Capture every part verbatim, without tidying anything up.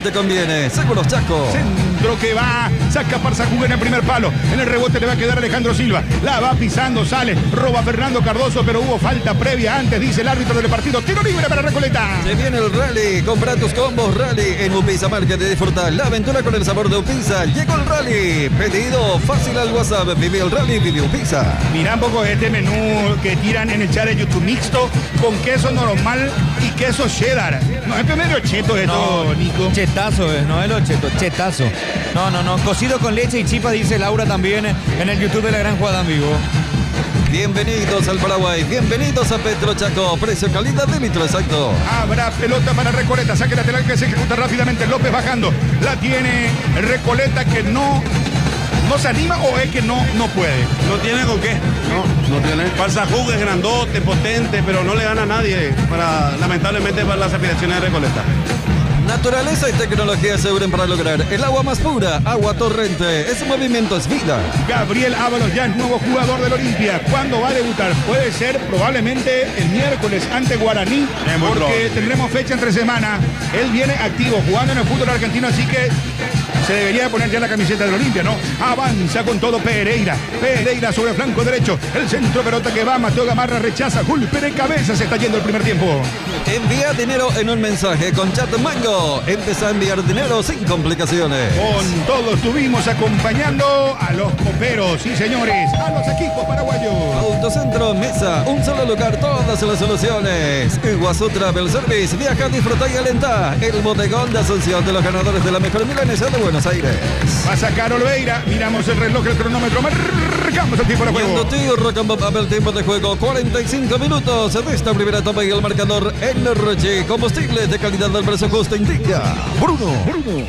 Te conviene, Seguros Chaco. Centro que va, saca Parzajuga en el primer palo. En el rebote le va a quedar Alejandro Silva. La va pisando, sale, roba Fernando Cardoso, pero hubo falta previa antes, dice el árbitro del partido. Tiro libre para Recoleta. Se viene el rally, compra tus combos rally en Upisa Market de disfrutar la aventura con el sabor de Upisa. Llegó el rally, pedido fácil al WhatsApp. Vive el rally, vive Upisa. Mira un poco este menú que tiran en el chat de YouTube mixto con queso normal y queso cheddar. No, es medio cheto esto, no, Nico. Chetazo es, no es lo cheto, chetazo. No, no, no, cocido con leche y chipa, dice Laura también en el YouTube de La Gran Jugada en Vivo. Bienvenidos al Paraguay, bienvenidos a Petro Chaco, precio, calidad de litro exacto. Habrá pelota para Recoleta, saque lateral que se ejecuta rápidamente, López bajando, la tiene Recoleta que no, no se anima o es que no, no puede. No tiene con qué, no, no tiene. Parzajuga es grandote, potente, pero no le gana a nadie, para, lamentablemente para las aspiraciones de Recoleta. Naturaleza y tecnología se unen para lograr el agua más pura, Agua Torrente. Ese movimiento es vida. Gabriel Ábalos ya es nuevo jugador del Olimpia. ¿Cuándo va a debutar? Puede ser probablemente el miércoles ante Guaraní, porque probable. Tendremos fecha entre semana. Él viene activo jugando en el fútbol argentino, así que se debería poner ya la camiseta del Olimpia, ¿no? Avanza con todo Pereira. Pereira sobre flanco derecho. El centro pelota que va, Mateo Gamarra rechaza. Golpe de cabeza, se está yendo el primer tiempo. Envía dinero en un mensaje con Chat Mango. Empieza a enviar dinero sin complicaciones. Con todo estuvimos acompañando a los coperos, sí señores, a los equipos paraguayos. Autocentro Mesa, un solo lugar, todas las soluciones. Iguazú Travel Service, viaja, disfruta y alenta. El bodegón de Asunción de los ganadores de la mejor milanesa de Buenos Aires. Va a sacar Olveira, miramos el reloj, el cronómetro, marcamos el tiempo de juego. Yendo tío, Rock and Pop, el tiempo de juego, cuarenta y cinco minutos de esta primera etapa y el marcador N R G, combustible de calidad del precio justo indica. Bruno, Bruno, Bruno.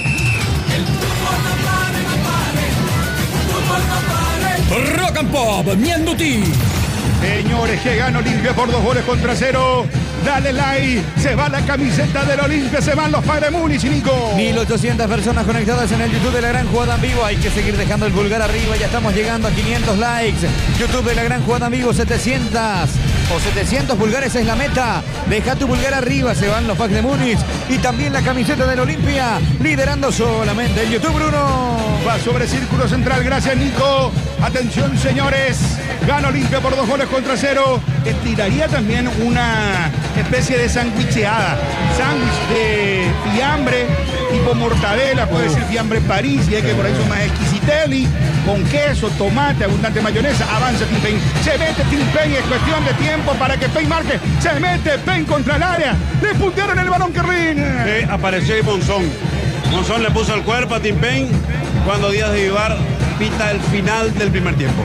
Rock and Pop, Ñandutí. Señores, que gana Olimpia por dos goles contra cero. Dale like, se va la camiseta del Olimpia, se van los Padre Múnich, Nico. mil ochocientas personas conectadas en el YouTube de La Gran Jugada en Vivo. Hay que seguir dejando el pulgar arriba, ya estamos llegando a quinientos likes. YouTube de La Gran Jugada en Vivo, setecientos o setecientos pulgares es la meta. Deja tu pulgar arriba, se van los Padre Múnich. Y también la camiseta del Olimpia, liderando solamente el YouTube, Bruno. Va sobre círculo central, gracias Nico. Atención señores, gana Olimpia por dos goles contra cero. Estiraría también una especie de sandwicheada, sándwich de fiambre tipo mortadela, puede ser fiambre París, y hay que por ahí son más exquisitelli, con queso, tomate, abundante mayonesa. Avanza Tim Payne, se mete Tim Payne, es cuestión de tiempo para que Payne marque, se mete Payne contra el área, le puntearon el balón Kerlin. Sí, apareció ahí Monzón, Monzón le puso el cuerpo a Tim Payne cuando Díaz de Vivar pita el final del primer tiempo.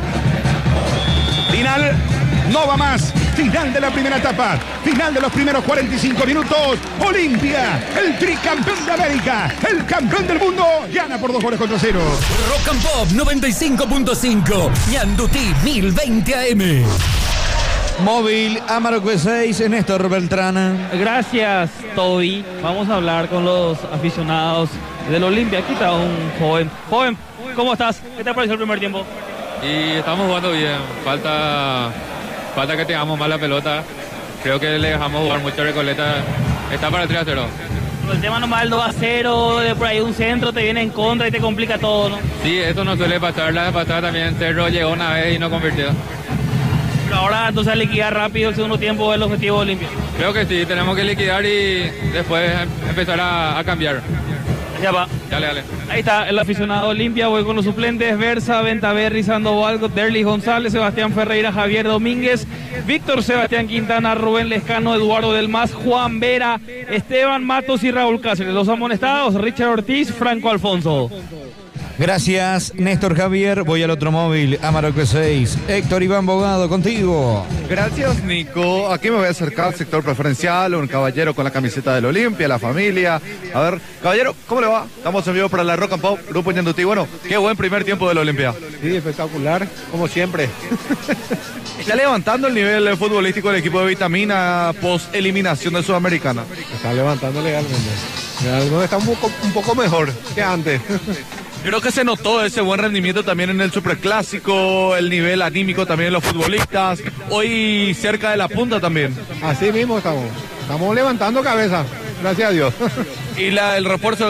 Final, no va más. Final de la primera etapa. Final de los primeros cuarenta y cinco minutos. Olimpia, el tricampeón de América, el campeón del mundo, gana por dos goles contra cero. Rock and Pop noventa y cinco punto cinco. Ñandutí mil veinte A M. Móvil Amarok seis, Néstor Beltrán. Gracias, Toby. Vamos a hablar con los aficionados del Olimpia. Aquí está un joven. Joven, ¿cómo estás? ¿Qué te pareció el primer tiempo? Y estamos jugando bien. Falta, falta que tengamos más la pelota. Creo que le dejamos jugar mucho a Recoleta. Está para el tres a cero. El tema nomás el dos a cero, de por ahí un centro te viene en contra y te complica todo, ¿no? Sí, eso no suele pasar. La pasada también Cerro llegó una vez y no convirtió. Pero ahora entonces liquidar rápido el segundo tiempo es el objetivo de Olimpia. Creo que sí, tenemos que liquidar y después empezar a, a cambiar. Ya va. Dale, dale. Ahí está el aficionado Olimpia, voy con los suplentes: Versa, Ventaverri, Sandoval, Derlis González, Sebastián Ferreira, Javier Domínguez, Víctor Sebastián Quintana, Rubén Lescano, Eduardo Del Mas, Juan Vera, Esteban Matos y Raúl Cáceres. Los amonestados: Richard Ortiz, Franco Alfonso. Gracias, Néstor Javier. Voy al otro móvil, Amarok seis. Héctor Iván Bogado, contigo. Gracias, Nico. Aquí me voy a acercar al sector preferencial, un caballero con la camiseta del Olimpia, la familia. A ver, caballero, ¿cómo le va? Estamos en vivo para la Rock and Pop, Grupo Ñandutí. Bueno, qué buen primer tiempo del Olimpia. Sí, espectacular, como siempre. Está levantando el nivel futbolístico del equipo de Vitamina post eliminación de Sudamericana. Está levantando legalmente. Legalmente está un poco, un poco mejor que antes. Creo que se notó ese buen rendimiento también en el Superclásico, el nivel anímico también de los futbolistas, hoy cerca de la punta también. Así mismo estamos, estamos levantando cabeza, gracias a Dios. y la, el refuerzo